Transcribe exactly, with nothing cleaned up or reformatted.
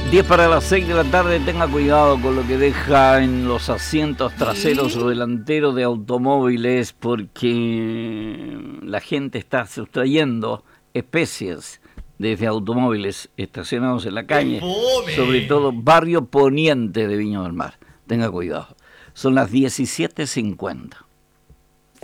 diez para las seis de la tarde, tenga cuidado con lo que deja en los asientos traseros o delanteros de automóviles, porque la gente está sustrayendo especies desde automóviles estacionados en la calle, sobre todo barrio poniente de Viña del Mar. Tenga cuidado. Son las diecisiete cincuenta.